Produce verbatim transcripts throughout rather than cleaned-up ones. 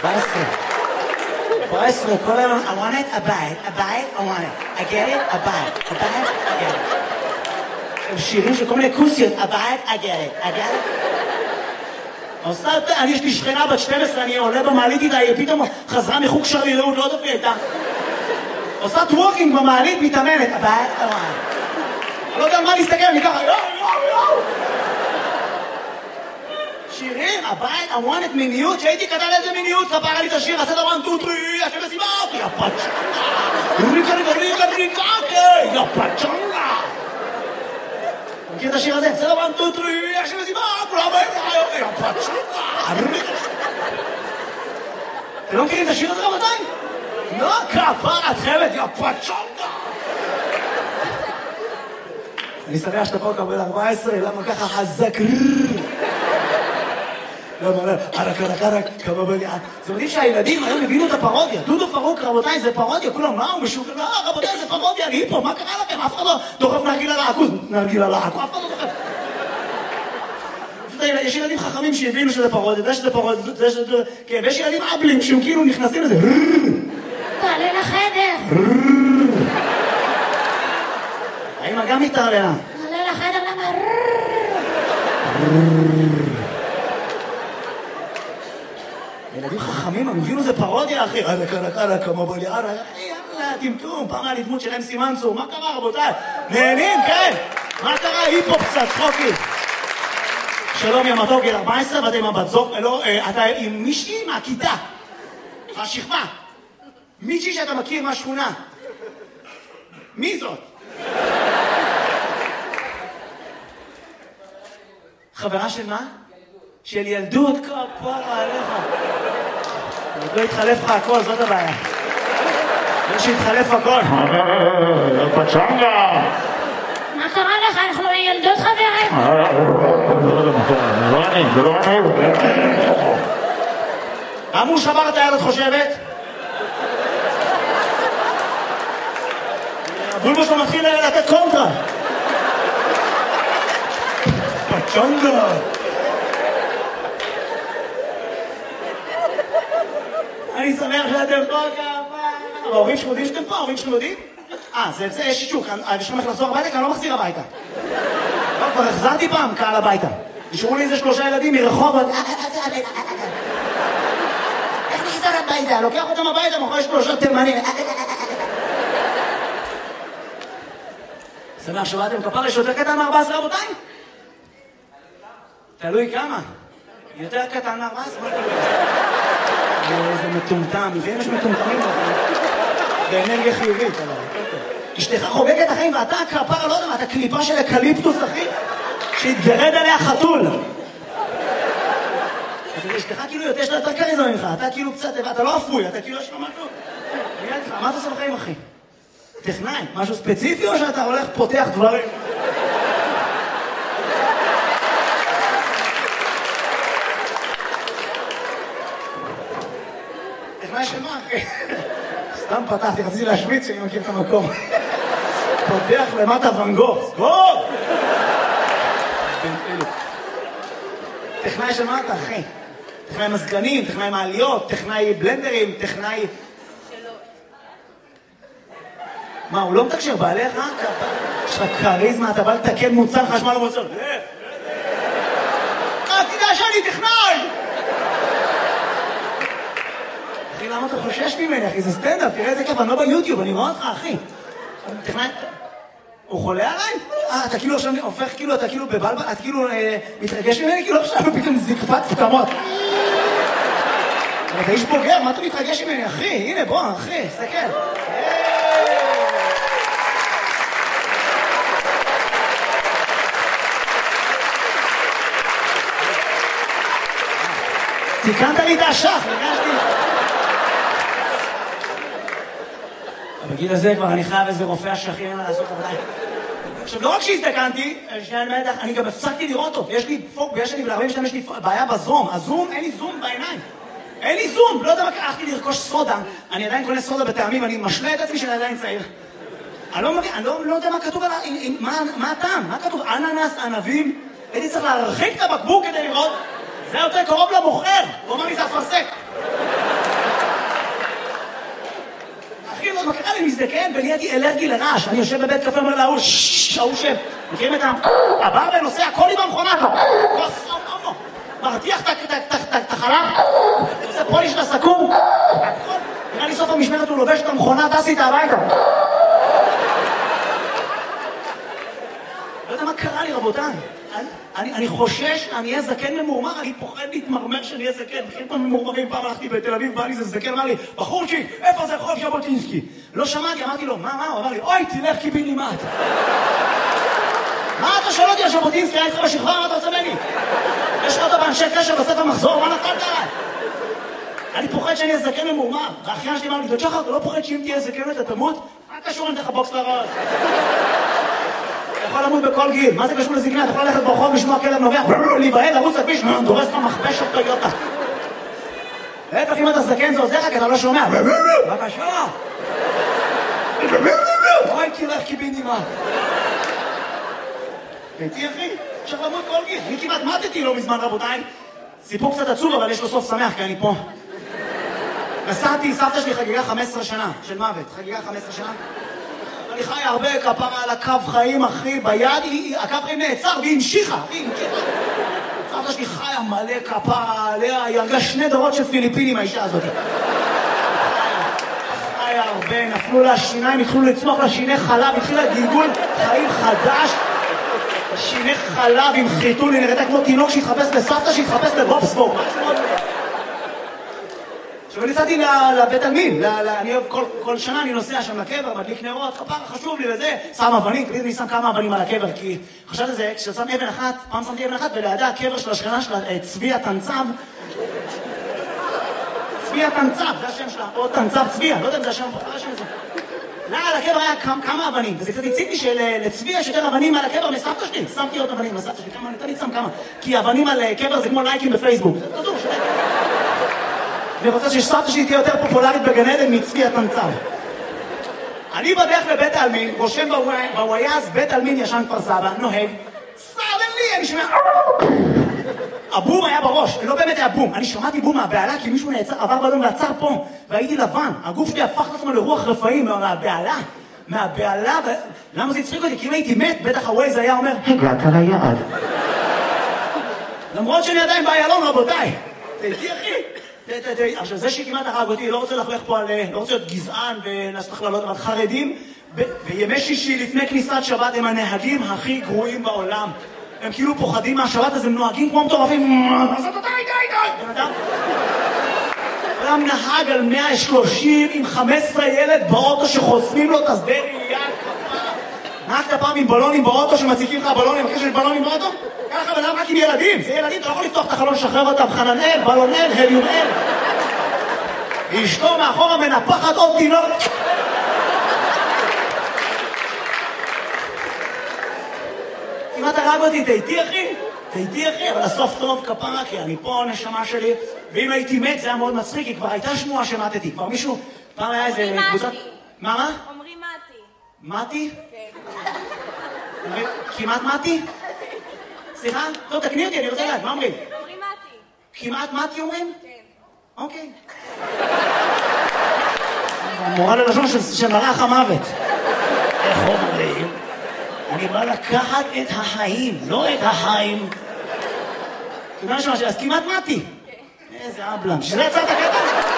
ארבע עשרה. ארבע עשרה, כל היום, I want it, הבית, הבית, I want it. I get it, הבית, הבית, I get it. שירים של כל מיני כוסיות, הבית, I get it, I get it. עושה, אני יש לי שכנה בת שתים עשרה, אני עולה במעלית איתה, היא פתאום חזרה מחוג שרירות, לא יודעת איתה. עושה טוורקינג במעלית, מתאמנת, הבית, I want it. אני לא יודע מה להסתכל, אני ככה, יואו, יואו, יואו. שירים, הבית, I want it, מיניות, שהייתי קטן איזה מיניות, כפרה לי את השיר, עשה דבר, טו, טרי, השם הסיבה, יא פצ'נגה, ריקה, ריקה, ריקה, ריקה, יא פצ'נגה. מכיר את השיר הזה? עשה דבר, טו, טרי, השם הסיבה, יא פצ'נגה, ריקה. אתם לא מכירים את השיר הזה רבותיי? לא, כפרה, את חייבת, יא פצ'נגה. אני שמח שאתה פה קבל ארבע עשרה, למה ככה חזק? למה לא? ערק, ערק, ערק, כמה בליעה. זאת אומרת שהילדים היום הבינו את הפרודיה. דודו פרוק, רבותיי, זה פרודיה. כולם, מה הוא משוגע? לא, רבותיי, זה פרודיה. אני פה, מה קרה לכם? אף אחד לא דוחף נרגילה לעכוז. נרגילה לעכוז, אף אחד לא דוחף. יש ילדים חכמים שהבינו שזה פרודיה, זה שזה פרודיה, זה שזה... כן, ויש ילדים אבלים שהם כאילו נכנסים לזה. תעלה לחדר. האמא גם מתערלנה. תעלה לחדר, למה? ילדים חכמים, הם הבינו זה פרודיה, אחי. רדה, קרה, קרה, כמה בליעה, יאללה, טמטום, פעם היה לי דמות שלהם סימן צור. מה קרה, רבותיי? נהנים, כן? מה קרה? היפ-הופ קצת, צחוקים. שלום, יא מתוק, גיל ארבע עשרה, ואתה עם הבת זוג, לא, אתה עם מישהי מהכיתה, השכבה. מישהי שאתה מכיר מהשכונה. מי זאת? חברה של מה? של ילדות, כפרה עליך. עוד לא התחלף לך הכל, זאת הבעיה. לא שהתחלף הכל. פצ'נגה! מה קרה לך? אנחנו ילדות חברים. לא אני, זה לא אני. אמרו שבר את היד, את חושבת? הבולבוס לא מתחיל לתת קונטרה. פצ'נגה! אני שמח שאתם פה כמה. ההורים שלכם יודעים שאתם פה? ההורים שלכם יודעים? אה, זה יש שישוק. אני שלכם איך לחזור הביתה, כי אני לא מחזיר הביתה. לא, כבר החזרתי פעם קהל הביתה. נשארו לי איזה שלושה ילדים מרחוב. איך נחזר הביתה? לוקח אותם הביתה, מאחורי שלושה תימנים. שמח שבאתם כפר, יש יותר קטן מ-ארבע עשרה רבותיי? תלוי כמה. יותר קטן מ-ארבע עשרה? זה מטומטם, לפעמים יש מטומטמים באנרגיה חיובית. אשתך חוגגת החיים ואתה כפרה, לא יודע מה, אתה קליפה של אקליפטוס, אחי, שהתגרד עליה חתול. אשתך כאילו יותר שאתה יותר קריזמה ממך, אתה כאילו קצת, אתה לא אפוי, אתה כאילו יש לו משהו. מה אתה עושה בחיים, אחי? טכנאי, משהו ספציפי או שאתה הולך פותח דברים? טכנאי של מה, אחי? סתם פתחתי, רציתי להשוויץ שאני מכיר את המקום. פותח למטה ון גוך, סגור! טכנאי של מה אתה, אחי? טכנאי מזגנים, טכנאי מעליות, טכנאי בלנדרים, טכנאי... מה, הוא לא מתקשר בעליך? יש לך קריזמה, אתה בא לתקן מוצר חשמל או מוצר? אה, תדע שאני טכנאי! אחי, למה אתה חושש ממני, אחי? זה סטנדאפ, תראה איזה כיף, אני לא ביוטיוב, אני רואה אותך, אחי. טכנאי... הוא חולה עליי? אה, אתה כאילו עכשיו הופך, כאילו, אתה כאילו בבלבל, אתה כאילו מתרגש ממני, כאילו עכשיו פתאום זקפת פתמות. אתה איש בוגר, מה אתה מתרגש ממני, אחי? הנה, בוא, אחי, סתכל. תיקנת לי את השח, הרגשתי. בגיל הזה כבר אני חייב איזה רופא השחים לעשות עבודה. עכשיו, לא רק שהזדקנתי, אני גם הפסקתי לראות טוב. יש לי פוק, ויש לי ב-ארבעים שתיים, יש לי בעיה בזום. הזום, אין לי זום בעיניים. אין לי זום, לא יודע מה, הלכתי לרכוש סודה. אני עדיין קונה סודה בטעמים, אני משלה את עצמי שאני עדיין צעיר. אני לא מבין, אני לא יודע מה כתוב על... מה הטעם? מה כתוב? אננס, ענבים? הייתי צריך להרחיק את הבקבוק כדי לראות. זה יותר קרוב למוכר. הוא אומר לי, זה אפרסק. זקן ונהייתי אלרגי לרעש. אני יושב בבית קפה, אומר להוא, ששש, ההוא שם. מכירים את ה... הברמן עושה הכל עם המכונה שלו. מרתיח את החלב, עושה פוליש לסכו"ם. נראה לי סוף המשמרת הוא לובש את המכונה, טס איתה הביתה. לא יודע מה קרה לי, רבותיי. אני, אני חושש, אני אהיה זקן ממורמר, אני פוחד להתמרמר שאני אהיה זקן. בכלל פעם ממורמרים, פעם הלכתי בתל אביב, בא לי זה זקן, אמר לי, בחורצ'יק, איפה זה רחוב ז'בוטינסקי? לא שמעתי, אמרתי לו, מה, מה? הוא אמר לי, אוי, תלך קיבינימט. מה אתה שואל אותי על ז'בוטינסקי? היה איתך בשכבה, מה אתה רוצה ממני? יש לך אותו באנשי קשר בספר מחזור, מה נתנת עליי? אני פוחד שאני אהיה זקן ממורמר. והאחיין שלי אמר לי, שחר, אתה לא פוחד שאם תהיה זקן אתה תמות? מה קשור אם תלך בוקס לרעש? אתה יכול למות בכל גיל, מה זה קשור לזקנה? אתה יכול ללכת ברחוב, לשמוע כלב נובח, להיבהל, לרוץ לכביש, דורס לך מכבש או טויוטה. להפך, אם אתה זקן זה עוזר לך, כי אתה לא שומע. בבקשה. אוי, תלך קיבינימט. הייתי אחי, אפשר למות כל גיל. אני כמעט מתתי לא מזמן, רבותיי. סיפור קצת עצוב, אבל יש לו סוף שמח, כי אני פה. נסעתי, סבתא שלי חגיגה חמש עשרה שנה של מוות. חגיגה חמש עשרה שנה. אני חי הרבה כפרה על הקו חיים, אחי, ביד, הקו חיים נעצר והיא המשיכה, היא המשיכה. סבתא שלי חיה מלא כפרה עליה, היא הרגה שני דורות של פיליפינים, האישה הזאת. חיה הרבה, נפלו לה שיניים, התחילו לצמוח לה שיני חלב, התחילה גלגול חיים חדש. שיני חלב עם חיתול, היא נראתה כמו תינוק שהתחפש לסבתא, שהתחפש לבובסבורג. עכשיו אני נסעתי לבית עלמין, אני אוהב, כל שנה אני נוסע שם לקבר, מדליק נרות, כפרה חשוב לי וזה, שם אבנים, תמיד אני שם כמה אבנים על הקבר, כי חשבתי על זה, כששם אבן אחת, פעם שמתי אבן אחת, ולידה הקבר של השכנה שלה, צביה תנצב, צביה תנצב, זה השם שלה, או תנצב צביה, לא יודע אם זה השם, זה השם הזה. לא, על הקבר היה כמה אבנים, וזה קצת הציתי שלצבי יש יותר אבנים על הקבר מסבתא שלי, שמתי עוד אבנים לסבתא שלי, כמה, אני תמיד שם כמה, כי אבנים על קבר זה כמו לייקים בפייסבוק, זה תדעו, שלי. אני רוצה שסבתא שלי תהיה יותר פופולרית בגן עדן מצבי התנצב. אני בדרך לבית העלמין, רושם בוויאז, בית העלמין ישן כפר סבא, נוהג, סרדלי, אני שומע, הבום היה בראש, לא באמת היה בום, אני שמעתי בום מהבעלה כי מישהו נעצר, עבר בלון ועצר פה, והייתי לבן, הגוף שלי הפך לעצמו לרוח רפאים מהבעלה, מהבעלה, למה זה הצחיק אותי? כי אם הייתי מת, בטח הווייז היה אומר, הגעת ליעד. למרות שאני עדיין באיילון, רבותיי, תהייתי אחי. עכשיו זה שכמעט הרג אותי, לא רוצה לחלך פה על, לא רוצה להיות גזען ולעשות הכללות, אבל חרדים בימי שישי לפני כניסת שבת הם הנהגים הכי גרועים בעולם. הם כאילו פוחדים מהשבת, אז הם נוהגים כמו מטורפים. אז אתה די, די, די! בן אדם? אדם נהג על מאה ושלושים עם חמישה עשר ילד באוטו שחוסמים לו את השדה ראייה. נהגת פעם עם בלונים באוטו שמציקים לך בלונים, אחרי שיש בלונים באוטו? ככה בן אדם רק עם ילדים, זה ילדים, אתה לא יכול לפתוח את החלון, לשחרר אותם, חננאל, בלונאל, הליומאל. אשתו מאחורה מנפחת עוד תינוק. כמעט הרג אותי, תהייתי אחי? תהייתי אחי, אבל הסוף טוב כפרה, כי אני פה נשמה שלי, ואם הייתי מת זה היה מאוד מצחיק, כי כבר הייתה שמועה שמתתי, כבר מישהו, פעם היה איזה קבוצת... מה, מה? אומרים מתי. מתי? כן. כמעט מתי? סליחה? טוב, תקני אותי, אני רוצה לדעת, מה אומרים? אומרים מתי. כמעט מתי אומרים? כן. אוקיי. מורה ללשון של מלאך המוות. איך אומרים? אני בא לקחת את החיים, לא את החיים. אתה יודע משהו, אז כמעט מתי. איזה אבלם, שזה עצרת הקטע?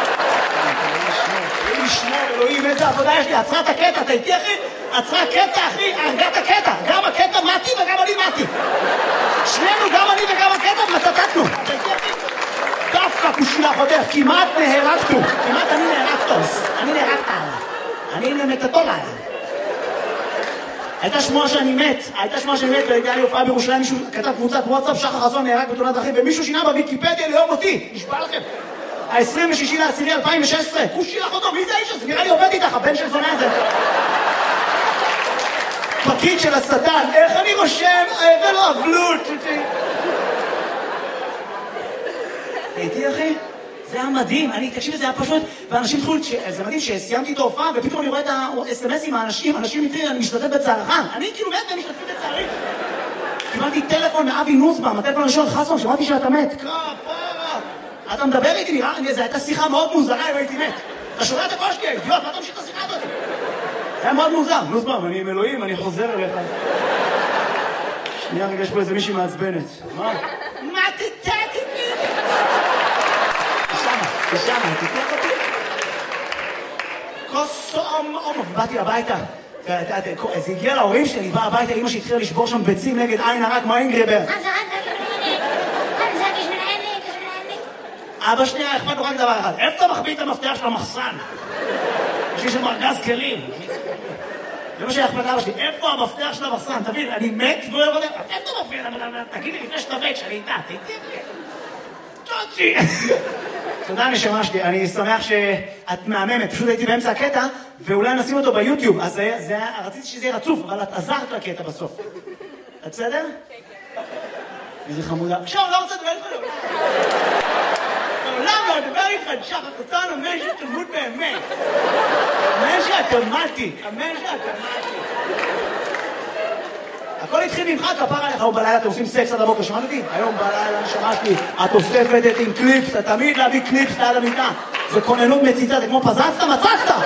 אלוהים ישמור, אלוהים, איזה עבודה יש לי, עצרת הקטע, אתה איתי אחי? עצרה קטע אחי, הרגת הקטע, גם הקטע מתי וגם אני מתי. שנינו, גם אני וגם הקטע, מתתתנו. אתה איתי אחי? דווקא כושילה חותך, כמעט נהרגתו, כמעט אני נהרגתוס, אני נהרגת עליו, אני נמתתו עליו. הייתה שמועה שאני מת, הייתה שמועה שאני מת, והייתה לי הופעה בירושלים, מישהו כתב קבוצת וואטסאפ, שחר חסון נהרג בתאונת דרכים, ומישהו שינה בוויקיפדיה ליום אותי, נשבע לכם. ה-עשרים ושישה לעשירי אלפיים ושש עשרה, כושילה חותו, מי זה האיש הזה? נראה לי עובד איתך, הבן של זונה הזה. פקיד של השטן, איך אני רושם, ולא אבלות. הייתי אחי? זה היה מדהים, אני, תקשיב, זה היה פשוט, ואנשים התחילו, זה מדהים שסיימתי את ההופעה, ופתאום אני רואה את ה-אס אם אס עם האנשים, אנשים מתחילים, אני משתתף בצערך, אני כאילו מת והם משתתפים בצערי. קיבלתי טלפון מאבי נוסבאום, הטלפון הראשון, חסון, שמעתי שאתה מת. כפרה! אתה מדבר איתי, נראה, זו הייתה שיחה מאוד מוזרה אם הייתי מת. אתה שומע את הקול שלי, אידיוט, מה אתה ממשיך את השיחה הזאת? היה מאוד מוזר, נו סבב, אני עם אלוהים, אני חוזר אליך. שנייה רגע, יש פה איזה מישהי מעצבנת. מה? מה תתת אותי? תשמה, תשמה, תתת אותי. כוס אום אום, באתי הביתה. זה הגיע להורים שלי, בא הביתה, אמא שהתחילה לשבור שם ביצים נגד עין הרק, מה אינגרבר? אבא שנייה, אכפת לו רק דבר אחד. איפה אתה מחביא את המפתח של המחסן? יש לי שם ארגז כלים. זה מה שאכפת לאבא שלי. איפה המפתח של המחסן? תבין, אני מת והוא לא יודע. איפה אתה מפתח? תגיד לי לפני שאתה מת, שאני איתה. תגיד לי. צ'וצ'י. תודה נשמה שלי, אני שמח שאת מהממת. פשוט הייתי באמצע הקטע, ואולי נשים אותו ביוטיוב. אז רציתי שזה יהיה רצוף, אבל את עזרת לקטע בסוף. את בסדר? איזה חמודה. עכשיו, לא רוצה לדבר איתך לעולם. לעולם לא לדבר איתך, שחר קטן, אמן שתלמוד באמת. אמן שאת אמרתי, אמן שאת אמרתי. הכל התחיל ממך, כפר עליך, היום בלילה אתם עושים סקס עד הבוקר, שמעת אותי? היום בלילה שמעתי, את אוספת את עם קליפס, אתה תמיד להביא קליפס ליד המיטה. זה כוננות מציצה, זה כמו פזצת, מצצת!